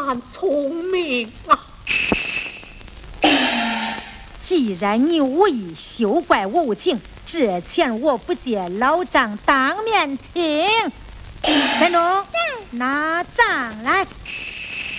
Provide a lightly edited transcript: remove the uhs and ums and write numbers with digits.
蛮聪明啊！ 既然你武艺休怪我无情，这钱我不借，老丈当面请。陈忠，拿账来。